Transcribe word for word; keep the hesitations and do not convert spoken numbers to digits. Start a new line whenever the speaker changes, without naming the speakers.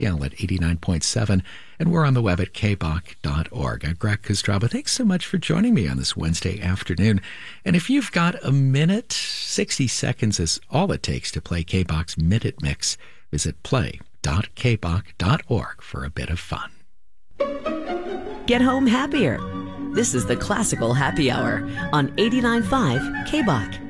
Yale at eighty-nine point seven, and we're on the web at k b o c dot org. I'm Greg Kostraba. Thanks so much for joining me on this Wednesday afternoon. And if you've got a minute, sixty seconds is all it takes to play K B O C's Minute Mix. Visit play dot k b o c dot org for a bit of fun.
Get home happier. This is the Classical Happy Hour on eighty-nine point five K B O C.